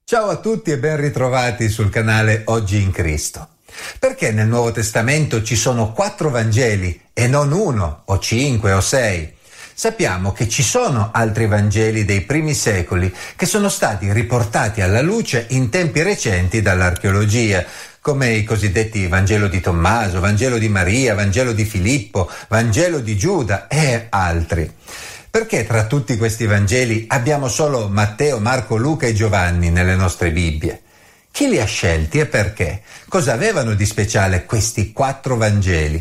Ciao a tutti e ben ritrovati sul canale Oggi in Cristo. Perché nel Nuovo Testamento ci sono 4 Vangeli e non 1 o 5 o 6? Sappiamo che ci sono altri Vangeli dei primi secoli che sono stati riportati alla luce in tempi recenti dall'archeologia, come i cosiddetti Vangelo di Tommaso, Vangelo di Maria, Vangelo di Filippo, Vangelo di Giuda e altri. Perché tra tutti questi Vangeli abbiamo solo Matteo, Marco, Luca e Giovanni nelle nostre Bibbie? Chi li ha scelti e perché? Cosa avevano di speciale questi 4 Vangeli?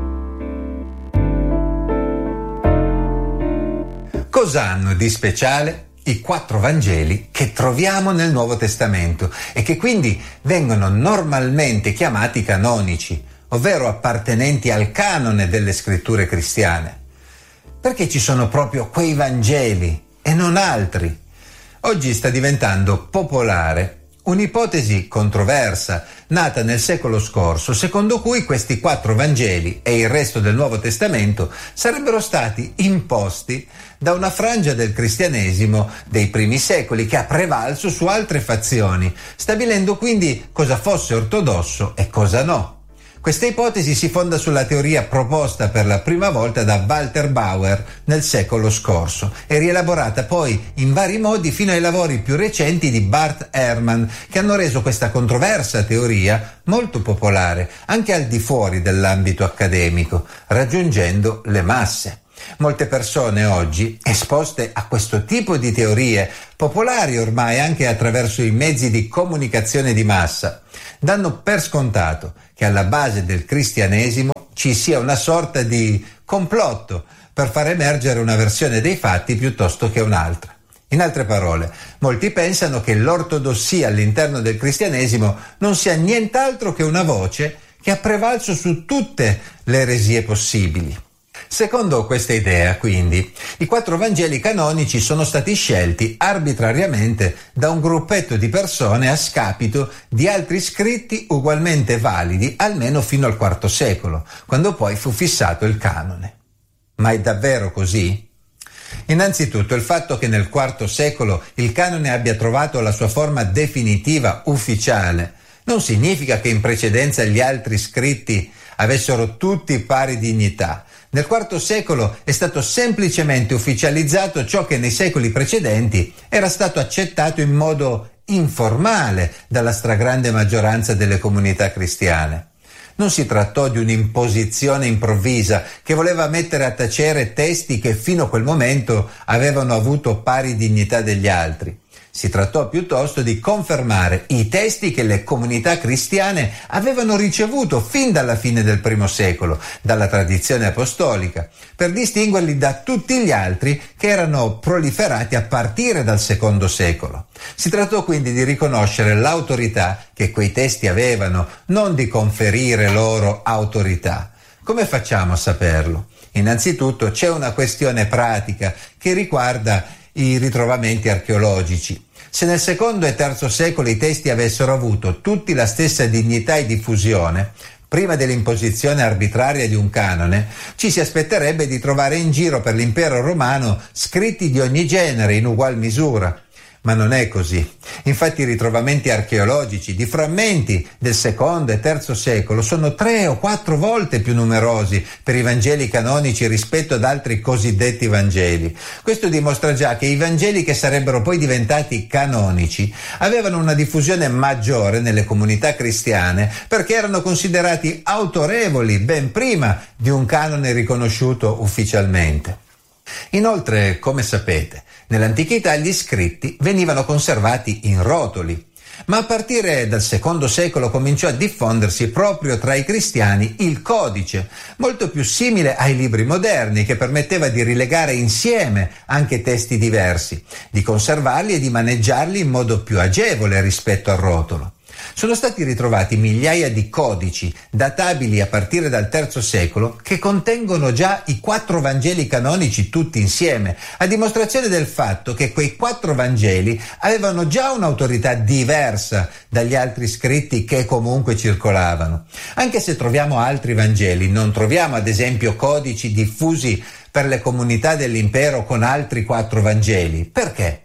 Cosa hanno di speciale i 4 Vangeli che troviamo nel Nuovo Testamento e che quindi vengono normalmente chiamati canonici, ovvero appartenenti al canone delle scritture cristiane? Perché ci sono proprio quei Vangeli e non altri? Oggi sta diventando popolare un'ipotesi controversa nata nel secolo scorso, secondo cui questi 4 Vangeli e il resto del Nuovo Testamento sarebbero stati imposti da una frangia del cristianesimo dei primi secoli che ha prevalso su altre fazioni, stabilendo quindi cosa fosse ortodosso e cosa no. Questa ipotesi si fonda sulla teoria proposta per la prima volta da Walter Bauer nel secolo scorso e rielaborata poi in vari modi fino ai lavori più recenti di Bart Ehrman, che hanno reso questa controversa teoria molto popolare anche al di fuori dell'ambito accademico, raggiungendo le masse. Molte persone oggi, esposte a questo tipo di teorie, popolari ormai anche attraverso i mezzi di comunicazione di massa, danno per scontato che alla base del cristianesimo ci sia una sorta di complotto per far emergere una versione dei fatti piuttosto che un'altra. In altre parole, molti pensano che l'ortodossia all'interno del cristianesimo non sia nient'altro che una voce che ha prevalso su tutte le eresie possibili. Secondo questa idea, quindi, i 4 Vangeli canonici sono stati scelti arbitrariamente da un gruppetto di persone a scapito di altri scritti ugualmente validi almeno fino al IV secolo, quando poi fu fissato il canone. Ma è davvero così? Innanzitutto il fatto che nel IV secolo il canone abbia trovato la sua forma definitiva, ufficiale, non significa che in precedenza gli altri scritti avessero tutti pari dignità. Nel IV secolo è stato semplicemente ufficializzato ciò che nei secoli precedenti era stato accettato in modo informale dalla stragrande maggioranza delle comunità cristiane. Non si trattò di un'imposizione improvvisa che voleva mettere a tacere testi che fino a quel momento avevano avuto pari dignità degli altri. Si trattò piuttosto di confermare i testi che le comunità cristiane avevano ricevuto fin dalla fine del I secolo, dalla tradizione apostolica, per distinguerli da tutti gli altri che erano proliferati a partire dal II secolo. Si trattò quindi di riconoscere l'autorità che quei testi avevano, non di conferire loro autorità. Come facciamo a saperlo? Innanzitutto c'è una questione pratica che riguarda i ritrovamenti archeologici. Se nel II e III secolo i testi avessero avuto tutti la stessa dignità e diffusione, prima dell'imposizione arbitraria di un canone, ci si aspetterebbe di trovare in giro per l'impero romano scritti di ogni genere in ugual misura. Ma non è così. Infatti i ritrovamenti archeologici di frammenti del II e III secolo sono 3 o 4 volte più numerosi per i Vangeli canonici rispetto ad altri cosiddetti Vangeli. Questo dimostra già che i Vangeli che sarebbero poi diventati canonici avevano una diffusione maggiore nelle comunità cristiane perché erano considerati autorevoli ben prima di un canone riconosciuto ufficialmente. Inoltre, come sapete, nell'antichità gli scritti venivano conservati in rotoli, ma a partire dal II secolo cominciò a diffondersi proprio tra i cristiani il codice, molto più simile ai libri moderni, che permetteva di rilegare insieme anche testi diversi, di conservarli e di maneggiarli in modo più agevole rispetto al rotolo. Sono stati ritrovati migliaia di codici databili a partire dal III secolo che contengono già i 4 Vangeli canonici tutti insieme, a dimostrazione del fatto che quei 4 Vangeli avevano già un'autorità diversa dagli altri scritti che comunque circolavano. Anche se troviamo altri Vangeli, non troviamo ad esempio codici diffusi per le comunità dell'impero con altri 4 Vangeli. Perché?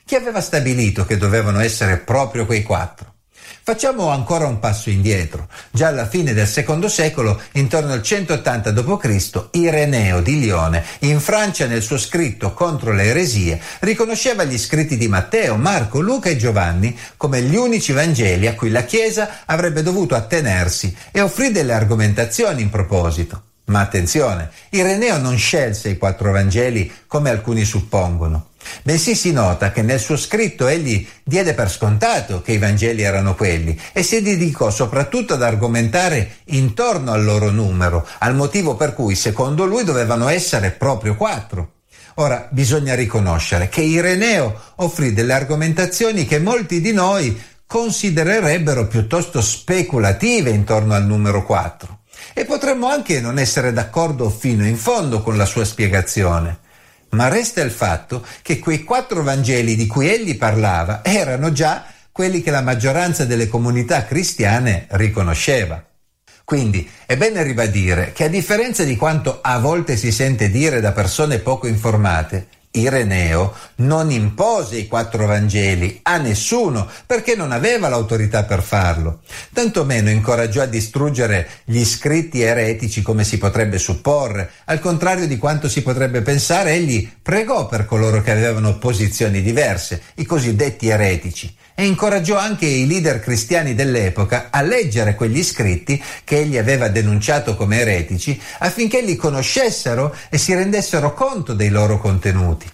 Chi aveva stabilito che dovevano essere proprio quei 4? Facciamo ancora un passo indietro. Già alla fine del secondo secolo, intorno al 180 d.C., Ireneo di Lione, in Francia, nel suo scritto contro le eresie, riconosceva gli scritti di Matteo, Marco, Luca e Giovanni come gli unici Vangeli a cui la Chiesa avrebbe dovuto attenersi e offrì delle argomentazioni in proposito. Ma attenzione, Ireneo non scelse i 4 Vangeli come alcuni suppongono, bensì si nota che nel suo scritto egli diede per scontato che i Vangeli erano quelli e si dedicò soprattutto ad argomentare intorno al loro numero, al motivo per cui secondo lui dovevano essere proprio 4. Ora, bisogna riconoscere che Ireneo offrì delle argomentazioni che molti di noi considererebbero piuttosto speculative intorno al numero 4. E potremmo anche non essere d'accordo fino in fondo con la sua spiegazione. Ma resta il fatto che quei 4 Vangeli di cui egli parlava erano già quelli che la maggioranza delle comunità cristiane riconosceva. Quindi è bene ribadire che, a differenza di quanto a volte si sente dire da persone poco informate, Ireneo non impose i 4 Vangeli a nessuno perché non aveva l'autorità per farlo. Tantomeno incoraggiò a distruggere gli scritti eretici come si potrebbe supporre. Al contrario di quanto si potrebbe pensare, egli pregò per coloro che avevano posizioni diverse, i cosiddetti eretici, e incoraggiò anche i leader cristiani dell'epoca a leggere quegli scritti che egli aveva denunciato come eretici affinché li conoscessero e si rendessero conto dei loro contenuti.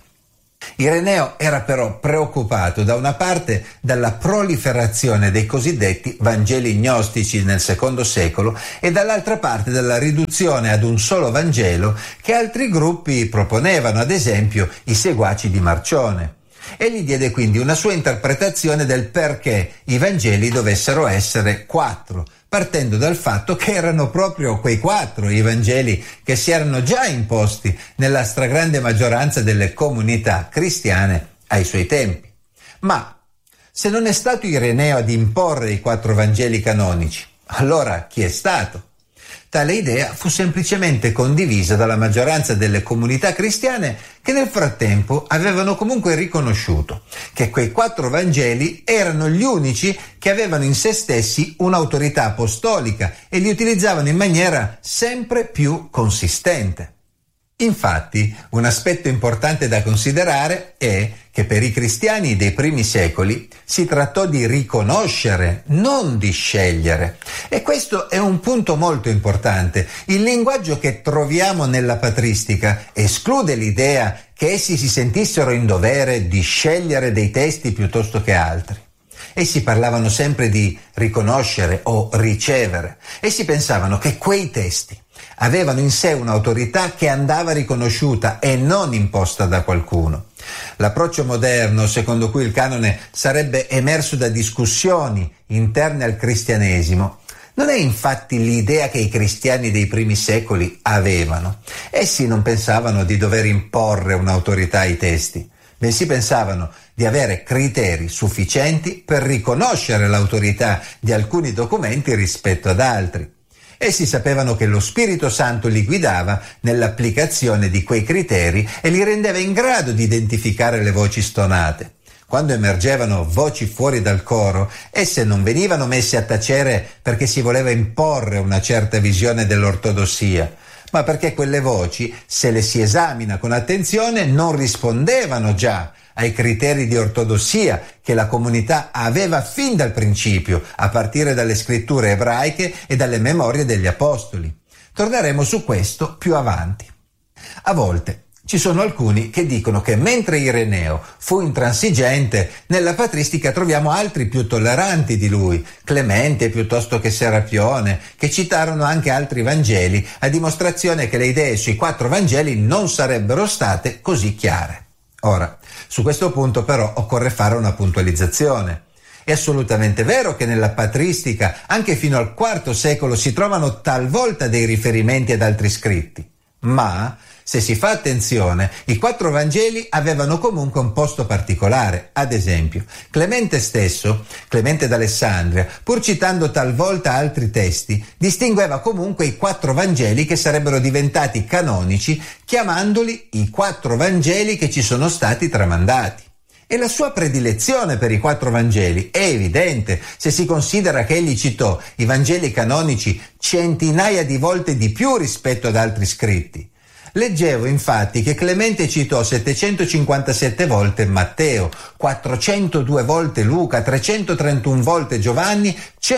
Ireneo era però preoccupato da una parte dalla proliferazione dei cosiddetti Vangeli gnostici nel secondo secolo e dall'altra parte dalla riduzione ad un solo Vangelo che altri gruppi proponevano, ad esempio i seguaci di Marcione. Egli diede quindi una sua interpretazione del perché i Vangeli dovessero essere 4, partendo dal fatto che erano proprio quei 4 i Vangeli che si erano già imposti nella stragrande maggioranza delle comunità cristiane ai suoi tempi. Ma se non è stato Ireneo ad imporre i 4 Vangeli canonici, allora chi è stato? Tale idea fu semplicemente condivisa dalla maggioranza delle comunità cristiane che nel frattempo avevano comunque riconosciuto che quei 4 Vangeli erano gli unici che avevano in se stessi un'autorità apostolica e li utilizzavano in maniera sempre più consistente. Infatti, un aspetto importante da considerare è che per i cristiani dei primi secoli si trattò di riconoscere, non di scegliere. E questo è un punto molto importante. Il linguaggio che troviamo nella patristica esclude l'idea che essi si sentissero in dovere di scegliere dei testi piuttosto che altri. Essi parlavano sempre di riconoscere o ricevere. Essi pensavano che quei testi avevano in sé un'autorità che andava riconosciuta e non imposta da qualcuno. L'approccio moderno, secondo cui il canone sarebbe emerso da discussioni interne al cristianesimo, non è infatti l'idea che i cristiani dei primi secoli avevano. Essi non pensavano di dover imporre un'autorità ai testi, bensì pensavano di avere criteri sufficienti per riconoscere l'autorità di alcuni documenti rispetto ad altri. Essi sapevano che lo Spirito Santo li guidava nell'applicazione di quei criteri e li rendeva in grado di identificare le voci stonate. Quando emergevano voci fuori dal coro, esse non venivano messe a tacere perché si voleva imporre una certa visione dell'ortodossia, ma perché quelle voci, se le si esamina con attenzione, non rispondevano già ai criteri di ortodossia che la comunità aveva fin dal principio, a partire dalle scritture ebraiche e dalle memorie degli apostoli. Torneremo su questo più avanti. A volte ci sono alcuni che dicono che mentre Ireneo fu intransigente, nella patristica troviamo altri più tolleranti di lui, Clemente piuttosto che Serapione, che citarono anche altri Vangeli, a dimostrazione che le idee sui 4 Vangeli non sarebbero state così chiare. Ora, su questo punto però occorre fare una puntualizzazione. È assolutamente vero che nella patristica, anche fino al IV secolo, si trovano talvolta dei riferimenti ad altri scritti, ma se si fa attenzione, i 4 Vangeli avevano comunque un posto particolare. Ad esempio, Clemente stesso, Clemente d'Alessandria, pur citando talvolta altri testi, distingueva comunque i 4 Vangeli che sarebbero diventati canonici, chiamandoli i 4 Vangeli che ci sono stati tramandati. E la sua predilezione per i 4 Vangeli è evidente se si considera che egli citò i Vangeli canonici centinaia di volte di più rispetto ad altri scritti. Leggevo infatti che Clemente citò 757 volte Matteo, 402 volte Luca, 331 volte Giovanni,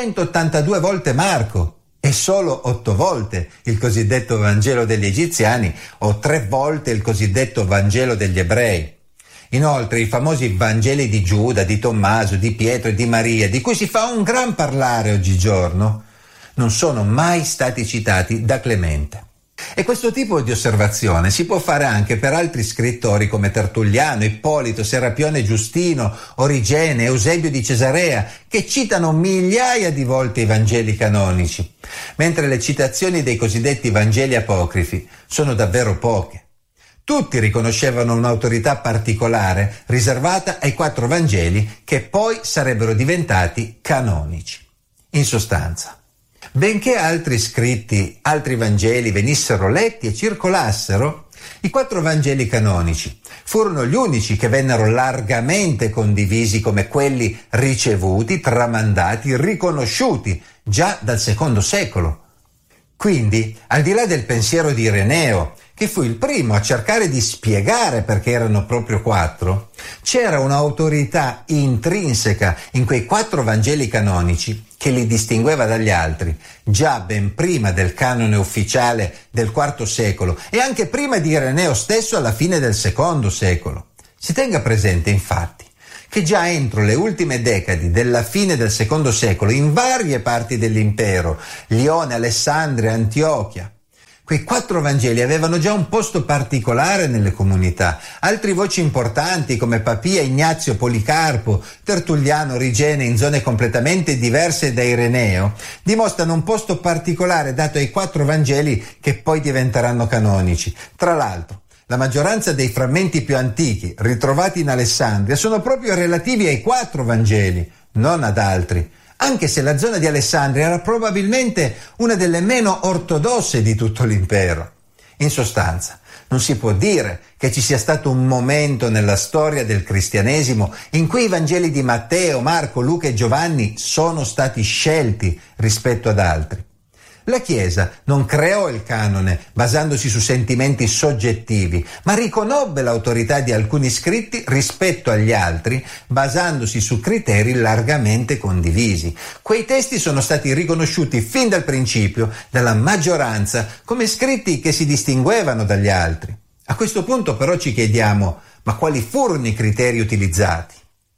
182 volte Marco e solo 8 volte il cosiddetto Vangelo degli Egiziani o 3 volte il cosiddetto Vangelo degli Ebrei. Inoltre i famosi Vangeli di Giuda, di Tommaso, di Pietro e di Maria, di cui si fa un gran parlare oggigiorno, non sono mai stati citati da Clemente. E questo tipo di osservazione si può fare anche per altri scrittori come Tertulliano, Ippolito, Serapione Giustino, Origene, Eusebio di Cesarea, che citano migliaia di volte i Vangeli canonici, mentre le citazioni dei cosiddetti Vangeli apocrifi sono davvero poche. Tutti riconoscevano un'autorità particolare riservata ai 4 Vangeli che poi sarebbero diventati canonici. In sostanza, benché altri scritti, altri Vangeli venissero letti e circolassero, i 4 Vangeli canonici furono gli unici che vennero largamente condivisi come quelli ricevuti, tramandati, riconosciuti già dal II secolo. Quindi, al di là del pensiero di Ireneo, che fu il primo a cercare di spiegare perché erano proprio 4, c'era un'autorità intrinseca in quei 4 Vangeli canonici che li distingueva dagli altri, già ben prima del canone ufficiale del IV secolo e anche prima di Ireneo stesso alla fine del II secolo. Si tenga presente, infatti, che già entro le ultime decadi della fine del II secolo, in varie parti dell'impero, Lione, Alessandria, Antiochia, quei 4 Vangeli avevano già un posto particolare nelle comunità. Altre voci importanti come Papia, Ignazio, Policarpo, Tertulliano, Origene, in zone completamente diverse da Ireneo, dimostrano un posto particolare dato ai 4 Vangeli che poi diventeranno canonici. Tra l'altro, la maggioranza dei frammenti più antichi ritrovati in Alessandria sono proprio relativi ai 4 Vangeli, non ad altri, anche se la zona di Alessandria era probabilmente una delle meno ortodosse di tutto l'impero. In sostanza, non si può dire che ci sia stato un momento nella storia del cristianesimo in cui i Vangeli di Matteo, Marco, Luca e Giovanni sono stati scelti rispetto ad altri. La Chiesa non creò il canone basandosi su sentimenti soggettivi, ma riconobbe l'autorità di alcuni scritti rispetto agli altri, basandosi su criteri largamente condivisi. Quei testi sono stati riconosciuti fin dal principio dalla maggioranza come scritti che si distinguevano dagli altri. A questo punto però ci chiediamo, ma quali furono i criteri utilizzati?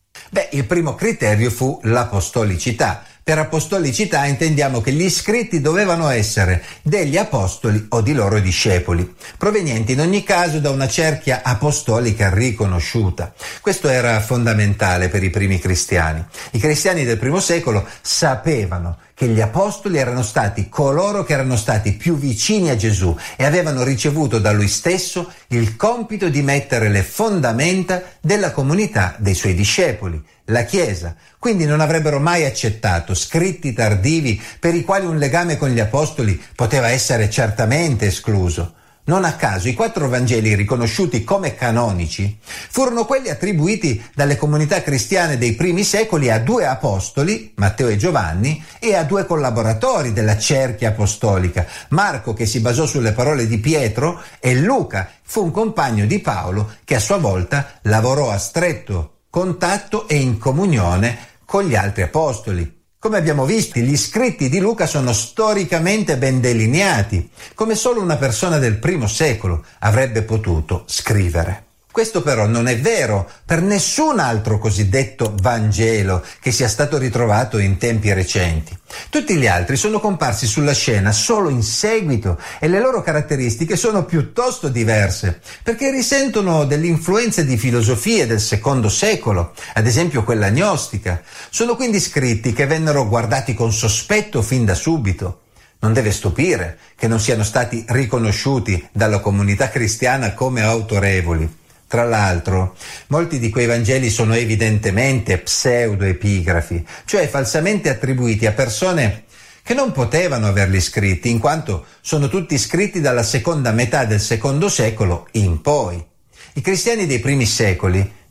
Il primo criterio fu l'apostolicità. Per apostolicità intendiamo che gli scritti dovevano essere degli apostoli o di loro discepoli, provenienti in ogni caso da una cerchia apostolica riconosciuta. Questo era fondamentale per i primi cristiani. I cristiani del primo secolo sapevano che gli apostoli erano stati coloro che erano stati più vicini a Gesù e avevano ricevuto da lui stesso il compito di mettere le fondamenta della comunità dei suoi discepoli, la Chiesa. Quindi non avrebbero mai accettato scritti tardivi per i quali un legame con gli apostoli poteva essere certamente escluso. Non a caso i 4 Vangeli riconosciuti come canonici furono quelli attribuiti dalle comunità cristiane dei primi secoli a 2 apostoli, Matteo e Giovanni, e a 2 collaboratori della cerchia apostolica, Marco che si basò sulle parole di Pietro e Luca fu un compagno di Paolo che a sua volta lavorò a stretto contatto e in comunione con gli altri apostoli. Come abbiamo visto, gli scritti di Luca sono storicamente ben delineati, come solo una persona del primo secolo avrebbe potuto scrivere. Questo però non è vero per nessun altro cosiddetto Vangelo che sia stato ritrovato in tempi recenti. Tutti gli altri sono comparsi sulla scena solo in seguito e le loro caratteristiche sono piuttosto diverse, perché risentono dell'influenza di filosofie del secondo secolo, ad esempio quella gnostica. Sono quindi scritti che vennero guardati con sospetto fin da subito. Non deve stupire che non siano stati riconosciuti dalla comunità cristiana come autorevoli. Tra l'altro, molti di quei Vangeli sono evidentemente pseudoepigrafi, cioè falsamente attribuiti a persone che non potevano averli scritti, in quanto sono tutti scritti dalla seconda metà del secondo secolo in poi. I cristiani dei primi secoli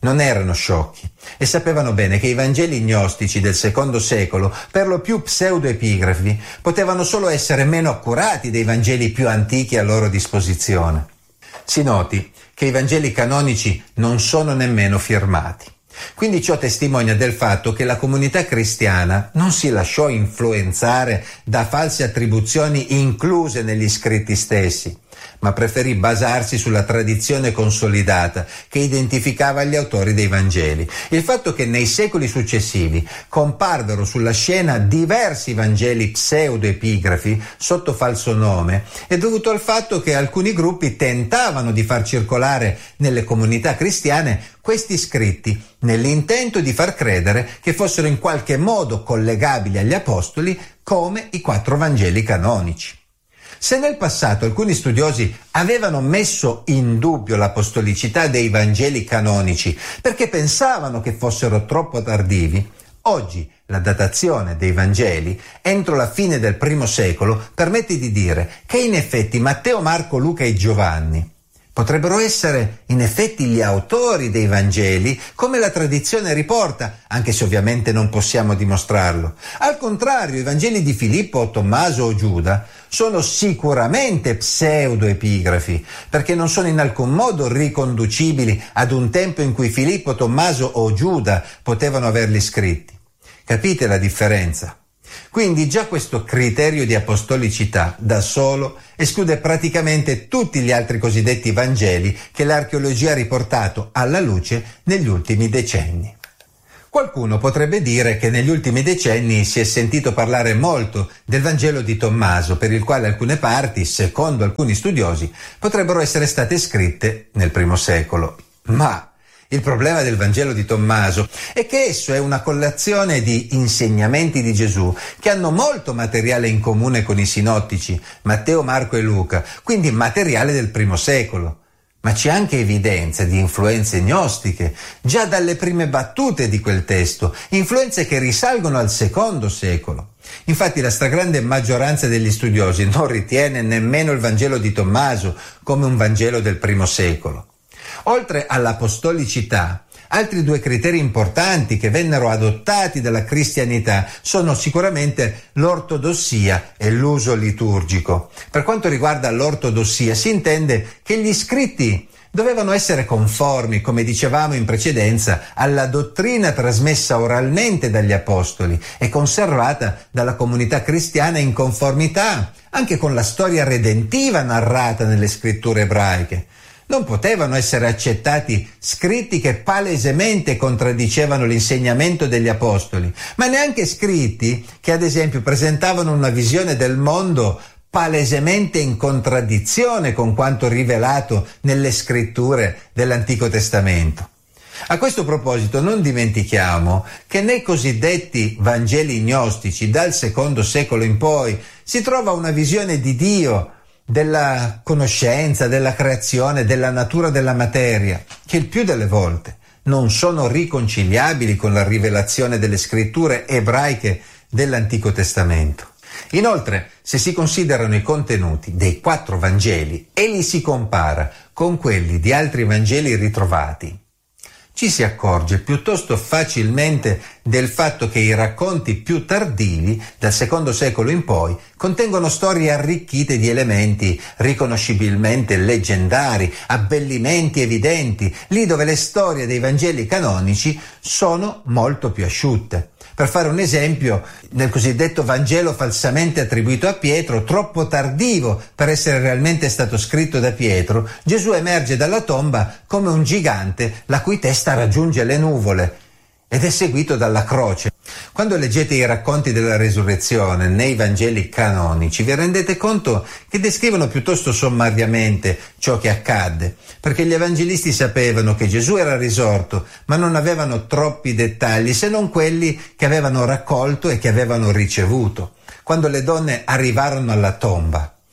non erano sciocchi e sapevano bene che i Vangeli gnostici del secondo secolo, per lo più pseudoepigrafi, potevano solo essere meno accurati dei Vangeli più antichi a loro disposizione. Si noti che i Vangeli canonici non sono nemmeno firmati. Quindi ciò testimonia del fatto che la comunità cristiana non si lasciò influenzare da false attribuzioni incluse negli scritti stessi, ma preferì basarsi sulla tradizione consolidata che identificava gli autori dei Vangeli. Il fatto che nei secoli successivi comparvero sulla scena diversi Vangeli pseudoepigrafi sotto falso nome è dovuto al fatto che alcuni gruppi tentavano di far circolare nelle comunità cristiane questi scritti nell'intento di far credere che fossero in qualche modo collegabili agli apostoli come i 4 Vangeli canonici. Se nel passato alcuni studiosi avevano messo in dubbio l'apostolicità dei Vangeli canonici perché pensavano che fossero troppo tardivi, oggi la datazione dei Vangeli entro la fine del I secolo permette di dire che in effetti Matteo, Marco, Luca e Giovanni potrebbero essere in effetti gli autori dei Vangeli, come la tradizione riporta, anche se ovviamente non possiamo dimostrarlo. Al contrario, i Vangeli di Filippo, Tommaso o Giuda sono sicuramente pseudoepigrafi, perché non sono in alcun modo riconducibili ad un tempo in cui Filippo, Tommaso o Giuda potevano averli scritti. Capite la differenza? Quindi già questo criterio di apostolicità da solo esclude praticamente tutti gli altri cosiddetti Vangeli che l'archeologia ha riportato alla luce negli ultimi decenni. Qualcuno potrebbe dire che negli ultimi decenni si è sentito parlare molto del Vangelo di Tommaso, per il quale alcune parti, secondo alcuni studiosi, potrebbero essere state scritte nel I secolo. Ma il problema del Vangelo di Tommaso è che esso è una collezione di insegnamenti di Gesù che hanno molto materiale in comune con i sinottici, Matteo, Marco e Luca, quindi materiale del I secolo. Ma c'è anche evidenza di influenze gnostiche, già dalle prime battute di quel testo, influenze che risalgono al II secolo. Infatti la stragrande maggioranza degli studiosi non ritiene nemmeno il Vangelo di Tommaso come un Vangelo del I secolo. Oltre all'apostolicità, altri 2 criteri importanti che vennero adottati dalla cristianità sono sicuramente l'ortodossia e l'uso liturgico. Per quanto riguarda l'ortodossia, si intende che gli scritti dovevano essere conformi, come dicevamo in precedenza, alla dottrina trasmessa oralmente dagli apostoli e conservata dalla comunità cristiana in conformità anche con la storia redentiva narrata nelle scritture ebraiche. Non potevano essere accettati scritti che palesemente contraddicevano l'insegnamento degli apostoli, ma neanche scritti che ad esempio presentavano una visione del mondo palesemente in contraddizione con quanto rivelato nelle scritture dell'Antico Testamento. A questo proposito non dimentichiamo che nei cosiddetti Vangeli gnostici dal II secolo in poi si trova una visione di Dio, della conoscenza, della creazione, della natura della materia, che il più delle volte non sono riconciliabili con la rivelazione delle scritture ebraiche dell'Antico Testamento. Inoltre, se si considerano i contenuti dei 4 Vangeli e li si compara con quelli di altri Vangeli ritrovati, ci si accorge piuttosto facilmente del fatto che i racconti più tardivi, dal II secolo in poi, contengono storie arricchite di elementi riconoscibilmente leggendari, abbellimenti evidenti, lì dove le storie dei Vangeli canonici sono molto più asciutte. Per fare un esempio, nel cosiddetto Vangelo falsamente attribuito a Pietro, troppo tardivo per essere realmente stato scritto da Pietro, Gesù emerge dalla tomba come un gigante la cui testa raggiunge le nuvole ed è seguito dalla croce. Quando leggete i racconti della resurrezione nei Vangeli canonici vi rendete conto che descrivono piuttosto sommariamente ciò che accadde, perché gli evangelisti sapevano che Gesù era risorto, ma non avevano troppi dettagli se non quelli che avevano raccolto e che avevano ricevuto. Quando le donne arrivarono alla tomba,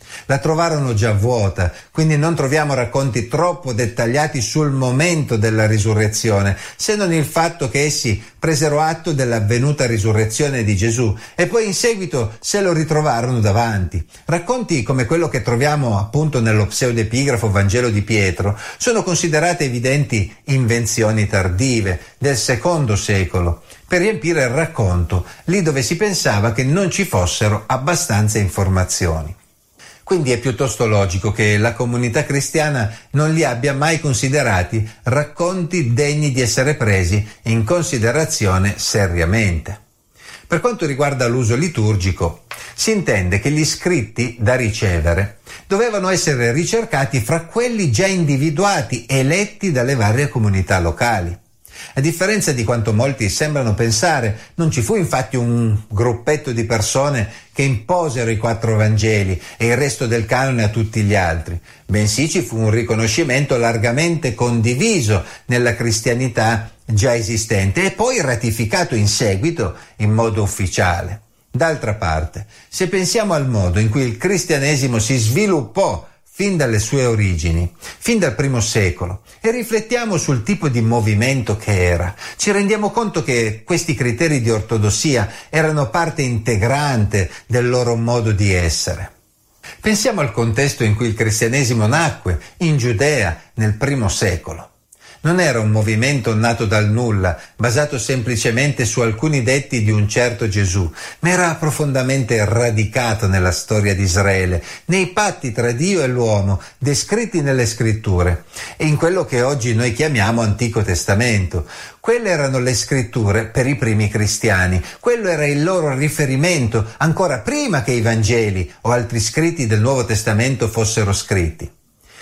La trovarono già vuota, quindi non troviamo racconti troppo dettagliati sul momento della risurrezione, se non il fatto che essi presero atto dell'avvenuta risurrezione di Gesù e poi in seguito se lo ritrovarono davanti. Racconti come quello che troviamo appunto nello pseudepigrafo Vangelo di Pietro sono considerate evidenti invenzioni tardive del secondo secolo, per riempire il racconto lì dove si pensava che non ci fossero abbastanza informazioni. Quindi è piuttosto logico che la comunità cristiana non li abbia mai considerati racconti degni di essere presi in considerazione seriamente. Per quanto riguarda l'uso liturgico, si intende che gli scritti da ricevere dovevano essere ricercati fra quelli già individuati e letti dalle varie comunità locali. A differenza di quanto molti sembrano pensare, non ci fu infatti un gruppetto di persone che imposero i 4 Vangeli e il resto del canone a tutti gli altri, bensì ci fu un riconoscimento largamente condiviso nella cristianità già esistente e poi ratificato in seguito in modo ufficiale. D'altra parte, se pensiamo al modo in cui il cristianesimo si sviluppò fin dalle sue origini, fin dal primo secolo, e riflettiamo sul tipo di movimento che era, ci rendiamo conto che questi criteri di ortodossia erano parte integrante del loro modo di essere. Pensiamo al contesto in cui il cristianesimo nacque, in Giudea, nel primo secolo. Non era un movimento nato dal nulla, basato semplicemente su alcuni detti di un certo Gesù, ma era profondamente radicato nella storia di Israele, nei patti tra Dio e l'uomo, descritti nelle scritture, e in quello che oggi noi chiamiamo Antico Testamento. Quelle erano le scritture per i primi cristiani, quello era il loro riferimento, ancora prima che i Vangeli o altri scritti del Nuovo Testamento fossero scritti.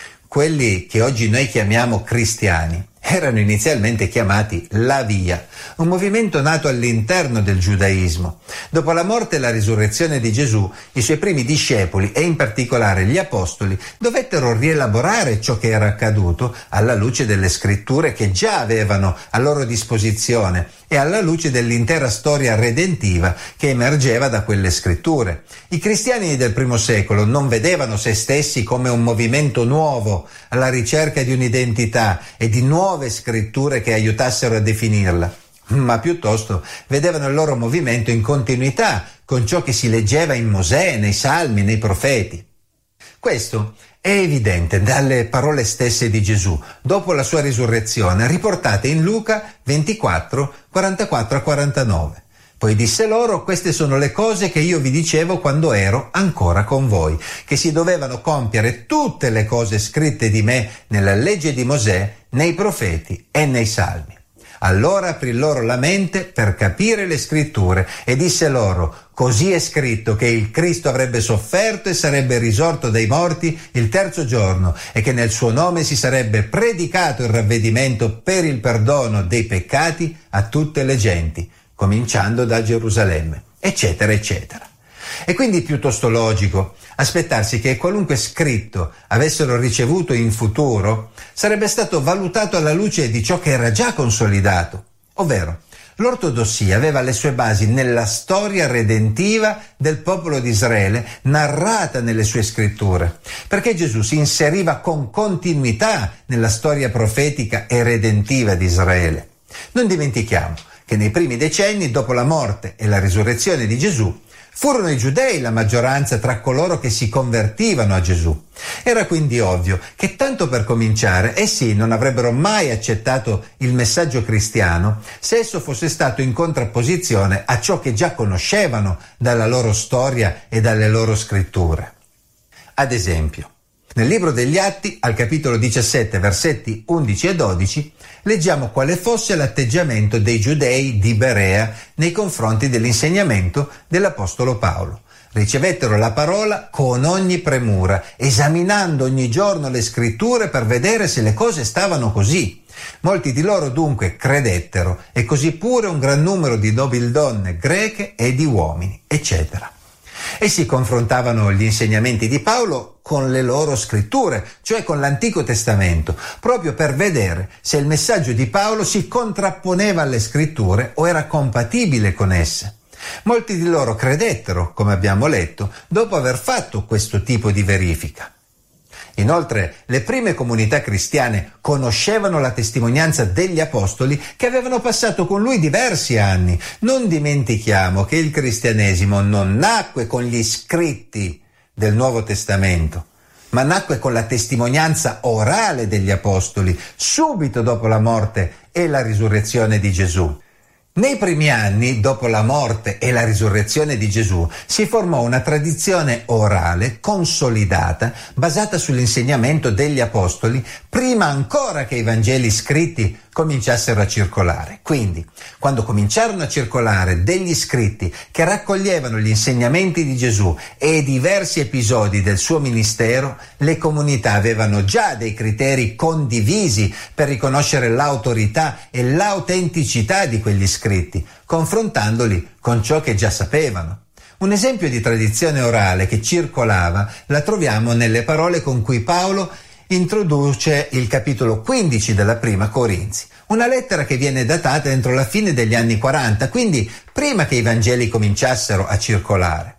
Quelli che oggi noi chiamiamo cristiani erano inizialmente chiamati la Via, un movimento nato all'interno del giudaismo. Dopo la morte e la risurrezione di Gesù, i suoi primi discepoli e in particolare gli apostoli dovettero rielaborare ciò che era accaduto alla luce delle scritture che già avevano a loro disposizione e alla luce dell'intera storia redentiva che emergeva da quelle scritture. I cristiani del primo secolo non vedevano se stessi come un movimento nuovo alla ricerca di un'identità e di nuove scritture che aiutassero a definirla, ma piuttosto vedevano il loro movimento in continuità con ciò che si leggeva in Mosè, nei Salmi, nei Profeti. Questo è evidente dalle parole stesse di Gesù dopo la sua risurrezione, riportate in Luca 24, 44-49. Poi disse loro: queste sono le cose che io vi dicevo quando ero ancora con voi, che si dovevano compiere tutte le cose scritte di me nella legge di Mosè, nei profeti e nei salmi. Allora aprì loro la mente per capire le scritture e disse loro: così è scritto che il Cristo avrebbe sofferto e sarebbe risorto dai morti il terzo giorno e che nel suo nome si sarebbe predicato il ravvedimento per il perdono dei peccati a tutte le genti, cominciando da Gerusalemme, eccetera, eccetera. È quindi piuttosto logico aspettarsi che qualunque scritto avessero ricevuto in futuro sarebbe stato valutato alla luce di ciò che era già consolidato, ovvero l'ortodossia aveva le sue basi nella storia redentiva del popolo di Israele narrata nelle sue scritture, perché Gesù si inseriva con continuità nella storia profetica e redentiva di Israele. Non dimentichiamo che nei primi decenni, dopo la morte e la risurrezione di Gesù, furono i giudei la maggioranza tra coloro che si convertivano a Gesù. Era quindi ovvio che, tanto per cominciare, essi non avrebbero mai accettato il messaggio cristiano se esso fosse stato in contrapposizione a ciò che già conoscevano dalla loro storia e dalle loro scritture. Ad esempio, nel libro degli Atti, al capitolo 17, versetti 11 e 12, leggiamo quale fosse l'atteggiamento dei giudei di Berea nei confronti dell'insegnamento dell'apostolo Paolo. Ricevettero la parola con ogni premura, esaminando ogni giorno le scritture per vedere se le cose stavano così. Molti di loro dunque credettero, e così pure un gran numero di nobildonne greche e di uomini, eccetera. Essi confrontavano gli insegnamenti di Paolo con le loro scritture, cioè con l'Antico Testamento, proprio per vedere se il messaggio di Paolo si contrapponeva alle scritture o era compatibile con esse. Molti di loro credettero, come abbiamo letto, dopo aver fatto questo tipo di verifica. Inoltre, le prime comunità cristiane conoscevano la testimonianza degli apostoli che avevano passato con lui diversi anni. Non dimentichiamo che il cristianesimo non nacque con gli scritti del Nuovo Testamento, ma nacque con la testimonianza orale degli apostoli, subito dopo la morte e la risurrezione di Gesù. Nei primi anni, dopo la morte e la risurrezione di Gesù, si formò una tradizione orale consolidata, basata sull'insegnamento degli apostoli, prima ancora che i Vangeli scritti cominciassero a circolare. Quindi, quando cominciarono a circolare degli scritti che raccoglievano gli insegnamenti di Gesù e diversi episodi del suo ministero, le comunità avevano già dei criteri condivisi per riconoscere l'autorità e l'autenticità di quegli scritti, confrontandoli con ciò che già sapevano. Un esempio di tradizione orale che circolava la troviamo nelle parole con cui Paolo introduce il capitolo 15 della Prima Corinzi, una lettera che viene datata entro la fine degli anni 40, quindi prima che i Vangeli cominciassero a circolare.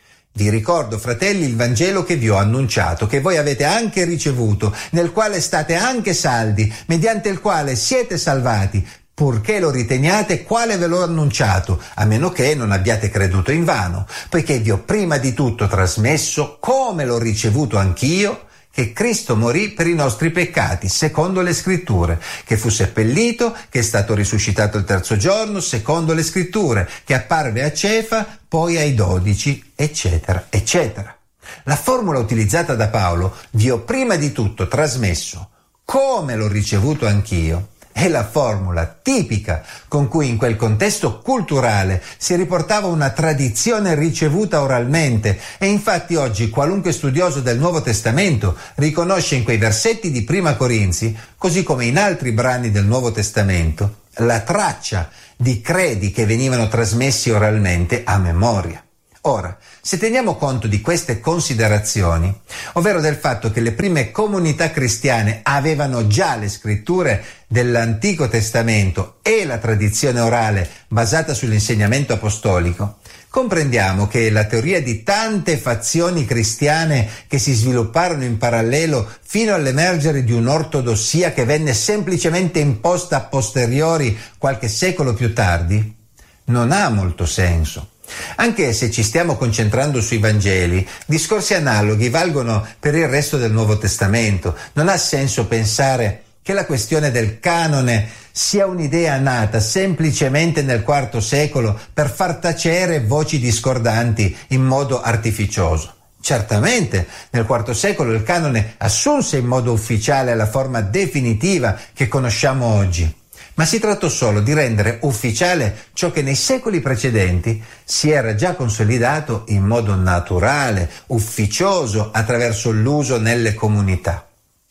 Vi ricordo, fratelli, il Vangelo che vi ho annunciato, che voi avete anche ricevuto, nel quale state anche saldi, mediante il quale siete salvati, purché lo riteniate quale ve l'ho annunciato, a meno che non abbiate creduto invano, poiché vi ho prima di tutto trasmesso, come l'ho ricevuto anch'io, che Cristo morì per i nostri peccati, secondo le Scritture, che fu seppellito, che è stato risuscitato il terzo giorno, secondo le Scritture, che apparve a Cefa, poi ai 12, eccetera, eccetera. La formula utilizzata da Paolo, vi ho prima di tutto trasmesso, come l'ho ricevuto anch'io, è la formula tipica con cui in quel contesto culturale si riportava una tradizione ricevuta oralmente, e infatti oggi qualunque studioso del Nuovo Testamento riconosce in quei versetti di Prima Corinzi, così come in altri brani del Nuovo Testamento, la traccia di credi che venivano trasmessi oralmente a memoria. Ora, se teniamo conto di queste considerazioni, ovvero del fatto che le prime comunità cristiane avevano già le scritture dell'Antico Testamento e la tradizione orale basata sull'insegnamento apostolico, comprendiamo che la teoria di tante fazioni cristiane che si svilupparono in parallelo fino all'emergere di un'ortodossia che venne semplicemente imposta a posteriori qualche secolo più tardi, non ha molto senso. Anche se ci stiamo concentrando sui Vangeli, discorsi analoghi valgono per il resto del Nuovo Testamento. Non ha senso pensare che la questione del canone sia un'idea nata semplicemente nel IV secolo per far tacere voci discordanti in modo artificioso. Certamente nel IV secolo il canone assunse in modo ufficiale la forma definitiva che conosciamo oggi, ma si trattò solo di rendere ufficiale ciò che nei secoli precedenti si era già consolidato in modo naturale, ufficioso, attraverso l'uso nelle comunità.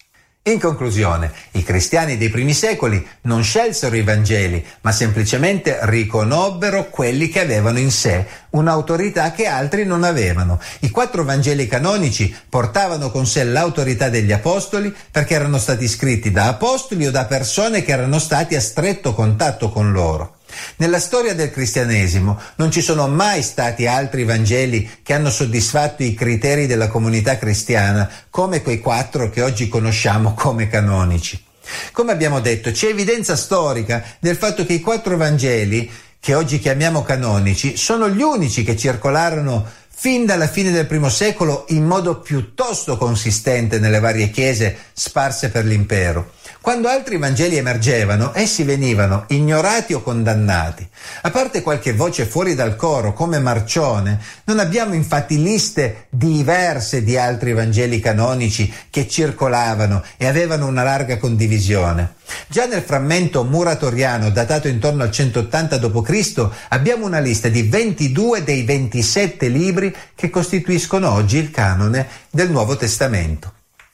In conclusione, i cristiani dei primi secoli non scelsero i Vangeli, ma semplicemente riconobbero quelli che avevano in sé un'autorità che altri non avevano. I 4 Vangeli canonici portavano con sé l'autorità degli apostoli perché erano stati scritti da apostoli o da persone che erano stati a stretto contatto con loro. Nella storia del cristianesimo non ci sono mai stati altri Vangeli che hanno soddisfatto i criteri della comunità cristiana come quei 4 che oggi conosciamo come canonici. Come abbiamo detto, c'è evidenza storica del fatto che i 4 Vangeli, che oggi chiamiamo canonici, sono gli unici che circolarono fin dalla fine del I secolo in modo piuttosto consistente nelle varie chiese sparse per l'impero. Quando altri Vangeli emergevano, essi venivano ignorati o condannati. A parte qualche voce fuori dal coro, come Marcione, non abbiamo infatti liste diverse di altri Vangeli canonici che circolavano e avevano una larga condivisione. Già nel frammento muratoriano, datato intorno al 180 d.C., abbiamo una lista di 22 dei 27 libri che costituiscono oggi il canone del Nuovo Testamento.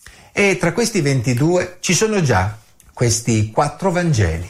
E tra questi 22 ci sono già questi 4 Vangeli.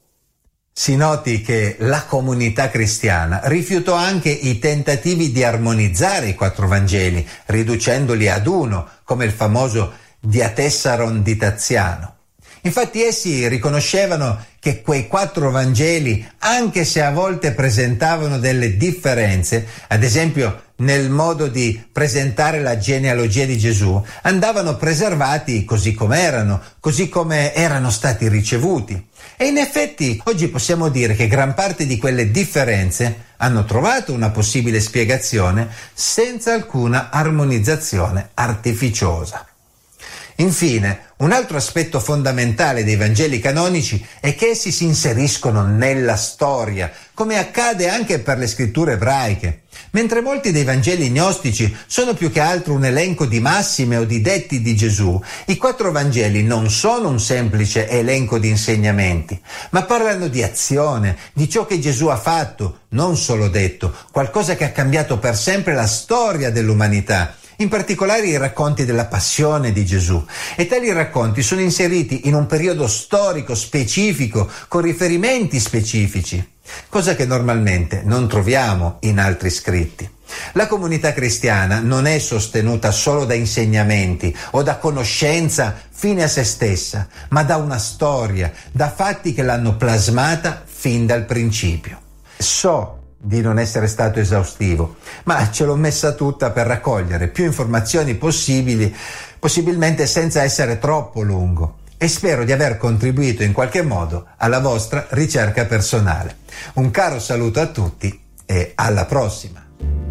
Si noti che la comunità cristiana rifiutò anche i tentativi di armonizzare i 4 Vangeli, riducendoli ad uno, come il famoso Diatessaron di Taziano. Infatti essi riconoscevano che quei 4 Vangeli, anche se a volte presentavano delle differenze, ad esempio nel modo di presentare la genealogia di Gesù, andavano preservati così come erano stati ricevuti. E in effetti oggi possiamo dire che gran parte di quelle differenze hanno trovato una possibile spiegazione senza alcuna armonizzazione artificiosa. Infine, un altro aspetto fondamentale dei Vangeli canonici è che essi si inseriscono nella storia, come accade anche per le scritture ebraiche. Mentre molti dei Vangeli gnostici sono più che altro un elenco di massime o di detti di Gesù, i 4 Vangeli non sono un semplice elenco di insegnamenti, ma parlano di azione, di ciò che Gesù ha fatto, non solo detto, qualcosa che ha cambiato per sempre la storia dell'umanità. In particolare i racconti della passione di Gesù, e tali racconti sono inseriti in un periodo storico specifico con riferimenti specifici, cosa che normalmente non troviamo in altri scritti. La comunità cristiana non è sostenuta solo da insegnamenti o da conoscenza fine a se stessa, ma da una storia, da fatti che l'hanno plasmata fin dal principio. So di non essere stato esaustivo, ma ce l'ho messa tutta per raccogliere più informazioni possibilmente senza essere troppo lungo, e spero di aver contribuito in qualche modo alla vostra ricerca personale. Un caro saluto a tutti e alla prossima!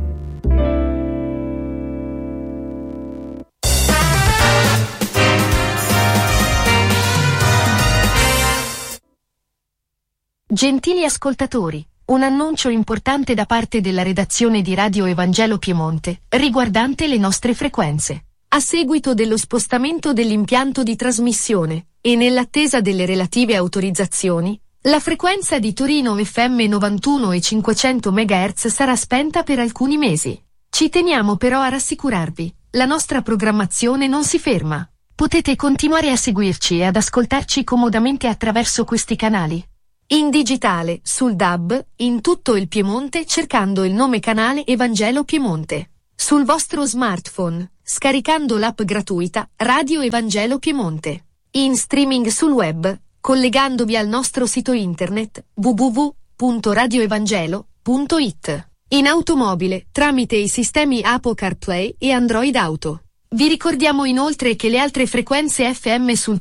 Gentili ascoltatori, un annuncio importante da parte della redazione di Radio Evangelo Piemonte, riguardante le nostre frequenze. A seguito dello spostamento dell'impianto di trasmissione, e nell'attesa delle relative autorizzazioni, la frequenza di Torino FM 91 e 500 MHz sarà spenta per alcuni mesi. Ci teniamo però a rassicurarvi, la nostra programmazione non si ferma. Potete continuare a seguirci e ad ascoltarci comodamente attraverso questi canali. In digitale, sul DAB, in tutto il Piemonte cercando il nome canale Evangelo Piemonte. Sul vostro smartphone, scaricando l'app gratuita Radio Evangelo Piemonte. In streaming sul web, collegandovi al nostro sito internet www.radioevangelo.it. In automobile, tramite i sistemi Apple CarPlay e Android Auto. Vi ricordiamo inoltre che le altre frequenze FM sul